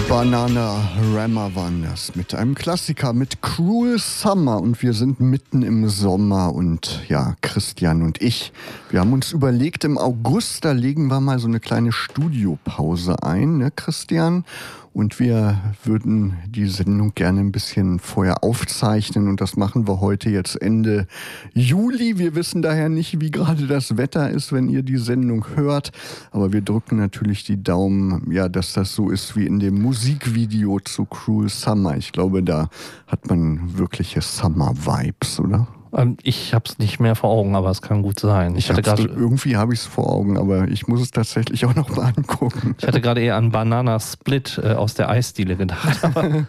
Bananarama waren das mit einem Klassiker, mit Cruel Summer, und wir sind mitten im Sommer und ja, Christian und ich, wir haben uns überlegt, im August, da legen wir mal so eine kleine Studiopause ein, ne Christian? Und wir würden die Sendung gerne ein bisschen vorher aufzeichnen und das machen wir heute jetzt Ende Juli. Wir wissen daher nicht, wie gerade das Wetter ist, wenn ihr die Sendung hört, aber wir drücken natürlich die Daumen, ja, dass das so ist wie in dem Musikvideo zu Cruel Summer. Ich glaube, da hat man wirkliche Summer-Vibes, oder? Ich habe es nicht mehr vor Augen, aber es kann gut sein. Irgendwie habe ich es vor Augen, aber ich muss es tatsächlich auch noch mal angucken. Ich hatte gerade eher an Banana Split aus der Eisdiele gedacht.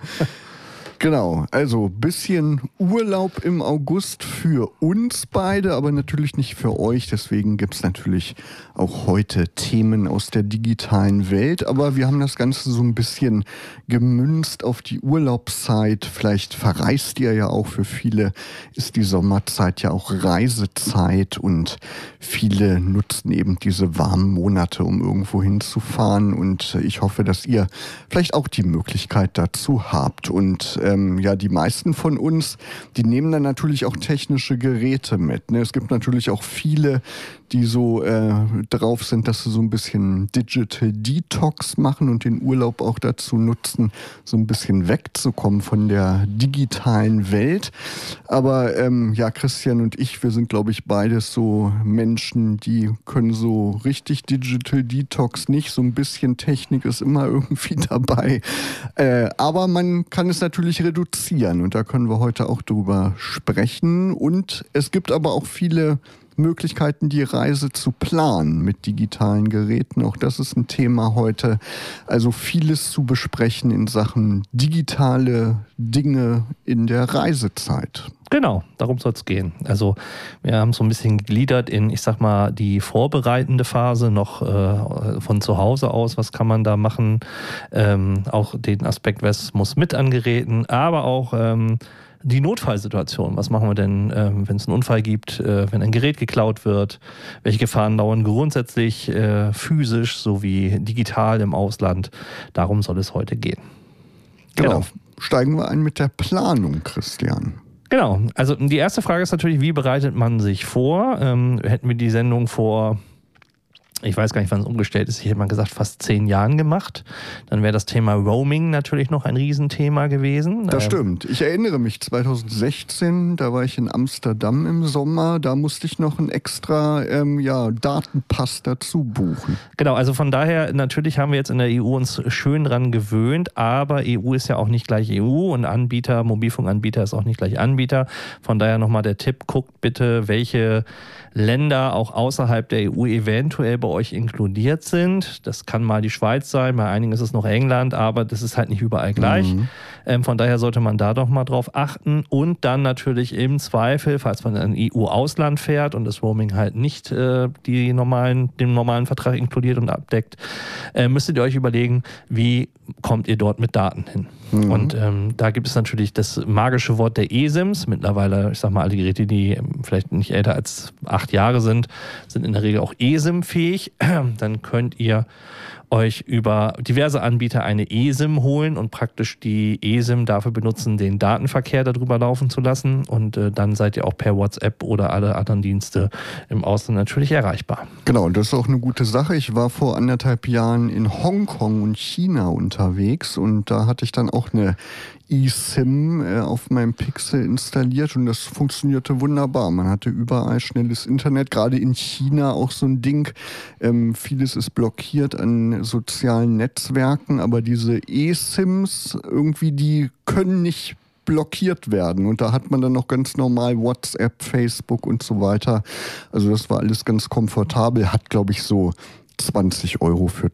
Genau, also ein bisschen Urlaub im August für uns beide, aber natürlich nicht für euch. Deswegen gibt es natürlich auch heute Themen aus der digitalen Welt. Aber wir haben das Ganze so ein bisschen gemünzt auf die Urlaubszeit. Vielleicht verreist ihr ja auch. Für viele ist die Sommerzeit ja auch Reisezeit. Und viele nutzen eben diese warmen Monate, um irgendwo hinzufahren. Und ich hoffe, dass ihr vielleicht auch die Möglichkeit dazu habt. Und ja, die meisten von uns, die nehmen dann natürlich auch technische Geräte mit. Ne? Es gibt natürlich auch viele, die so drauf sind, dass sie so ein bisschen Digital Detox machen und den Urlaub auch dazu nutzen, so ein bisschen wegzukommen von der digitalen Welt. Aber ja, Christian und ich, wir sind, glaube ich, beides so Menschen, die können so richtig Digital Detox nicht. So ein bisschen Technik ist immer irgendwie dabei. Aber man kann es natürlich reduzieren und da können wir heute auch drüber sprechen. Und es gibt aber auch viele Möglichkeiten, die Reise zu planen mit digitalen Geräten. Auch das ist ein Thema heute. Also vieles zu besprechen in Sachen digitale Dinge in der Reisezeit. Genau, darum soll es gehen. Also wir haben so ein bisschen gegliedert in, ich sag mal, die vorbereitende Phase noch von zu Hause aus. Was kann man da machen? Auch den Aspekt, was muss mit an Geräten, aber auch die Notfallsituation. Was machen wir denn, wenn es einen Unfall gibt, wenn ein Gerät geklaut wird? Welche Gefahren lauern grundsätzlich physisch sowie digital im Ausland? Darum soll es heute gehen. Genau. Steigen wir ein mit der Planung, Christian. Genau, also die erste Frage ist natürlich, wie bereitet man sich vor? Hätten wir die Sendung vor, ich weiß gar nicht, wann es umgestellt ist, ich hätte mal gesagt, fast 10 Jahren gemacht. Dann wäre das Thema Roaming natürlich noch ein Riesenthema gewesen. Das stimmt. Ich erinnere mich, 2016, da war ich in Amsterdam im Sommer, da musste ich noch einen extra Datenpass dazu buchen. Genau, also von daher, natürlich haben wir jetzt in der EU uns schön dran gewöhnt, aber EU ist ja auch nicht gleich EU und Anbieter, Mobilfunkanbieter ist auch nicht gleich Anbieter. Von daher nochmal der Tipp, guckt bitte, welche Länder auch außerhalb der EU eventuell bei euch inkludiert sind. Das kann mal die Schweiz sein, bei einigen ist es noch England, aber das ist halt nicht überall gleich. Von daher sollte man da doch mal drauf achten und dann natürlich im Zweifel, falls man in ein EU-Ausland fährt und das Roaming halt nicht den normalen Vertrag inkludiert und abdeckt, müsstet ihr euch überlegen, wie kommt ihr dort mit Daten hin. Und da gibt es natürlich das magische Wort der eSIMs. Mittlerweile, ich sag mal, alle Geräte, die vielleicht nicht älter als 8 Jahre sind in der Regel auch eSIM-fähig. Dann könnt ihr euch über diverse Anbieter eine eSIM holen und praktisch die eSIM dafür benutzen, den Datenverkehr darüber laufen zu lassen. Und dann seid ihr auch per WhatsApp oder alle anderen Dienste im Ausland natürlich erreichbar. Genau, und das ist auch eine gute Sache. Ich war vor 1,5 Jahren in Hongkong und China unterwegs und da hatte ich dann auch eine eSIM auf meinem Pixel installiert und das funktionierte wunderbar. Man hatte überall schnelles Internet, gerade in China auch so ein Ding. Vieles ist blockiert an sozialen Netzwerken, aber diese eSIMs irgendwie, die können nicht blockiert werden und da hat man dann noch ganz normal WhatsApp, Facebook und so weiter. Also das war alles ganz komfortabel, hat glaube ich so 20 € für